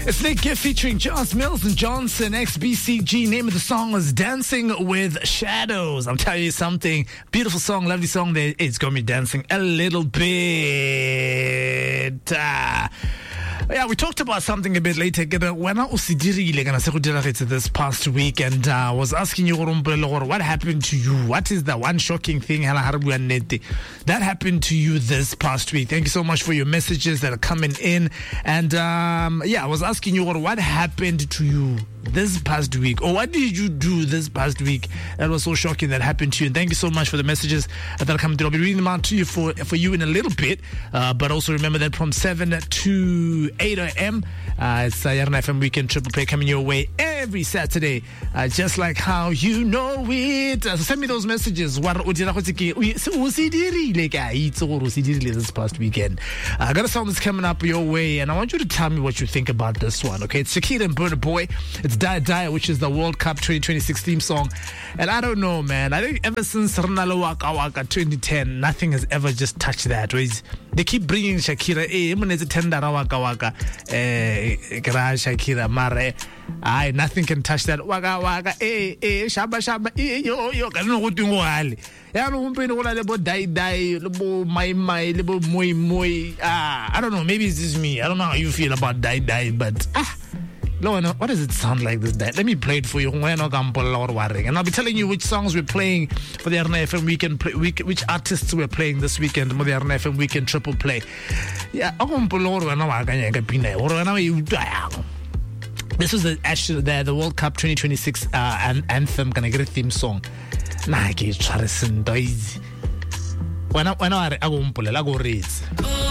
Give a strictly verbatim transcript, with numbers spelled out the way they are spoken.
It's Nick Gift featuring Joss Mills and Johnson, X B C G. Name of the song was Dancing with Shadows. I'm telling you something. Beautiful song, lovely song there. It's going to be dancing a little bit. Uh, Yeah, we talked about something a bit later. When I was this past week, and I uh, was asking you what happened to you. What is the one shocking thing that happened to you this past week? Thank you so much for your messages that are coming in. And um, yeah, I was asking you what happened to you this past week, or what did you do this past week that was so shocking that happened to you? And thank you so much for the messages that are coming through. I'll be reading them out to you for for you in a little bit, uh, but also remember that from seven to eight a.m. Uh, it's uh, Yarna F M Weekend Triple Play coming your way every Saturday, uh, just like how you know it. Uh, so send me those messages. What this past weekend? Uh, I got a song that's coming up your way, and I want you to tell me what you think about this one. Okay, it's Shakira and Burna Boy. It's Die Die, which is the World Cup twenty twenty-six theme song. And I don't know, man. I think ever since Ronaldo Waka Waka twenty ten, nothing has ever just touched that. They keep bringing Shakira. Eh, when it's a tender Waka Waka, eh, Shakira Mare. Aye, nothing can touch that. Waka Waka, eh, eh, Shaba Shaba, eh, yo, yo, I don't know what to do. I don't know about Die Die, Lebo My My, Lebo Moi Moi. Ah, I don't know. Maybe it's just me. I don't know how you feel about Die Die, but ah. No, no, what does it sound like this? Let me play it for you. And I'll be telling you which songs we're playing for the Yarna F M Weekend play, week, which artists we're playing this weekend for the Yarna F M Weekend Triple Play. Yeah, this was the actually the, the World Cup twenty twenty-six uh, anthem, can I get a theme song? Nah, I can't try to sing. When I when I go read.